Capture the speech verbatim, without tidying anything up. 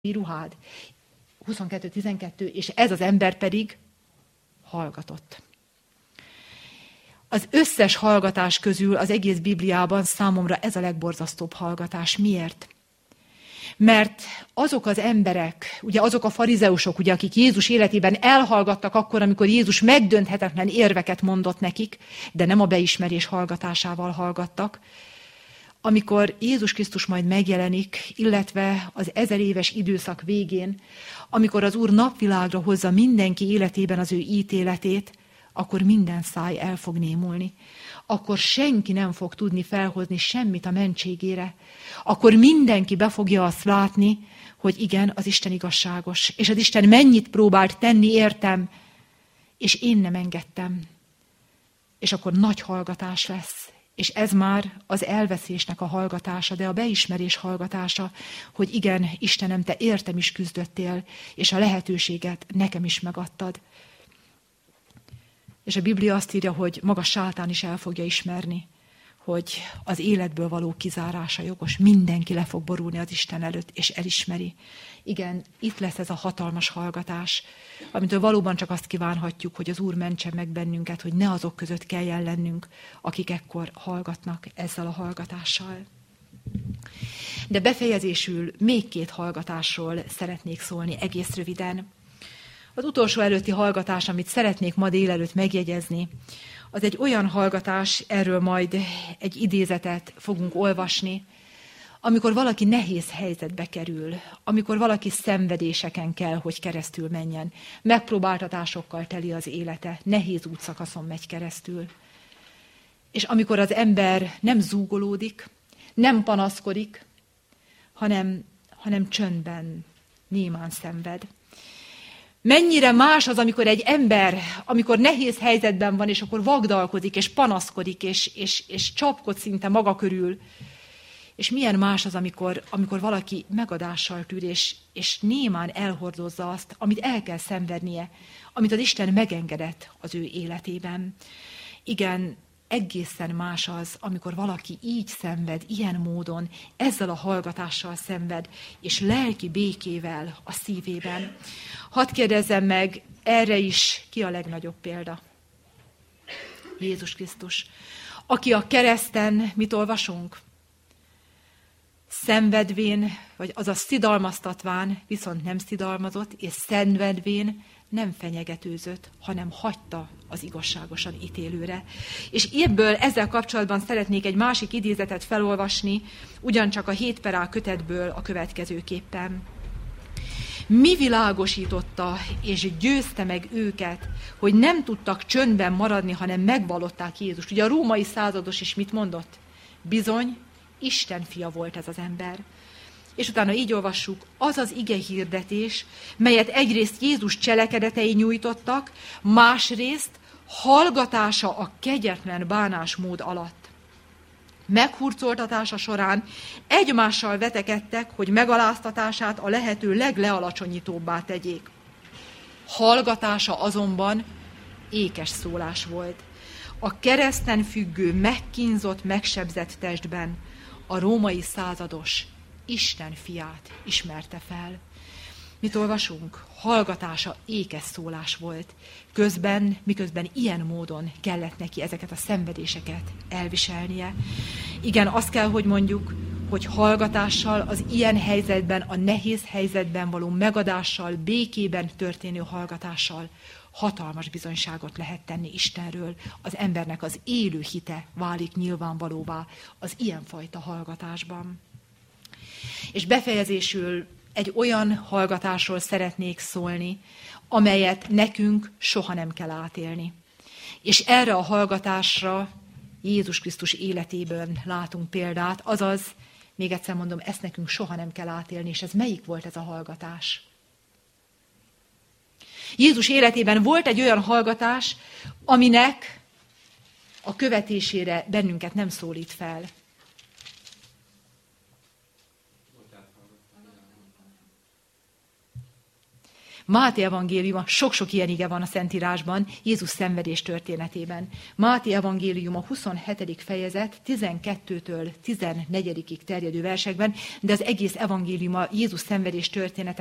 ruhád. huszonkettő tizenkettő, és ez az ember pedig hallgatott. Az összes hallgatás közül az egész Bibliában számomra ez a legborzasztóbb hallgatás. Miért? Mert azok az emberek, ugye azok a farizeusok, ugye, akik Jézus életében elhallgattak akkor, amikor Jézus megdönthetetlen érveket mondott nekik, de nem a beismerés hallgatásával hallgattak, amikor Jézus Krisztus majd megjelenik, illetve az ezer éves időszak végén, amikor az Úr napvilágra hozza mindenki életében az ő ítéletét, akkor minden száj el fog némulni. Akkor senki nem fog tudni felhozni semmit a mentségére. Akkor mindenki be fogja azt látni, hogy igen, az Isten igazságos, és az Isten mennyit próbált tenni értem, és én nem engedtem. És akkor nagy hallgatás lesz. És ez már az elveszésnek a hallgatása, de a beismerés hallgatása, hogy igen, Istenem, te értem is küzdöttél, és a lehetőséget nekem is megadtad. És a Biblia azt írja, hogy maga sátán is el fogja ismerni, hogy az életből való kizárása jogos. Mindenki le fog borulni az Isten előtt, és elismeri. Igen, itt lesz ez a hatalmas hallgatás, amitől valóban csak azt kívánhatjuk, hogy az Úr mentsen meg bennünket, hogy ne azok között kelljen lennünk, akik ekkor hallgatnak ezzel a hallgatással. De befejezésül még két hallgatásról szeretnék szólni egész röviden. Az utolsó előtti hallgatás, amit szeretnék ma délelőtt megjegyezni, az egy olyan hallgatás, erről majd egy idézetet fogunk olvasni, amikor valaki nehéz helyzetbe kerül, amikor valaki szenvedéseken kell, hogy keresztül menjen, megpróbáltatásokkal teli az élete, nehéz útszakaszon megy keresztül. És amikor az ember nem zúgolódik, nem panaszkodik, hanem, hanem csöndben, némán szenved. Mennyire más az, amikor egy ember, amikor nehéz helyzetben van, és akkor vagdalkodik, és panaszkodik, és, és, és csapkod szinte maga körül. És milyen más az, amikor, amikor valaki megadással tűr, és, és némán elhordozza azt, amit el kell szenvednie, amit az Isten megengedett az ő életében. Igen, egészen más az, amikor valaki így szenved, ilyen módon, ezzel a hallgatással szenved, és lelki békével a szívében. Hadd kérdezzem meg, erre is ki a legnagyobb példa? Jézus Krisztus. Aki a kereszten, mit olvasunk? Szenvedvén, vagy azaz szidalmaztatván, viszont nem szidalmazott, és szenvedvén nem fenyegetőzött, hanem hagyta az igazságosan ítélőre. És ebből ezzel kapcsolatban szeretnék egy másik idézetet felolvasni, ugyancsak a hét per á kötetből a következőképpen. Mi világosította és győzte meg őket, hogy nem tudtak csöndben maradni, hanem megvallották Jézust. Ugye a római százados is mit mondott? Bizony, Isten fia volt ez az ember. És utána így olvassuk, az az ige hirdetés, melyet egyrészt Jézus cselekedetei nyújtottak, másrészt hallgatása a kegyetlen bánásmód alatt. Meghurcoltatása során egymással vetekedtek, hogy megaláztatását a lehető leglealacsonyítóbbá tegyék. Hallgatása azonban ékes szólás volt. A kereszten függő, megkínzott, megsebzett testben a római százados Isten fiát ismerte fel. Mit olvasunk? Hallgatása ékes szólás volt. Közben, miközben ilyen módon kellett neki ezeket a szenvedéseket elviselnie. Igen, azt kell, hogy mondjuk, hogy hallgatással, az ilyen helyzetben, a nehéz helyzetben való megadással, békében történő hallgatással hatalmas bizonyságot lehet tenni Istenről. Az embernek az élő hite válik nyilvánvalóvá az ilyenfajta hallgatásban. És befejezésül egy olyan hallgatásról szeretnék szólni, amelyet nekünk soha nem kell átélni. És erre a hallgatásra Jézus Krisztus életében látunk példát, azaz, még egyszer mondom, ezt nekünk soha nem kell átélni, és ez melyik volt ez a hallgatás? Jézus életében volt egy olyan hallgatás, aminek a követésére bennünket nem szólít fel. Máté evangéliuma, sok-sok ilyen ige van a Szentírásban, Jézus szenvedés történetében. Máté evangéliuma huszonhetedik fejezet, tizenkettőtől tizennegyedikig terjedő versekben, de az egész evangéliuma Jézus szenvedés története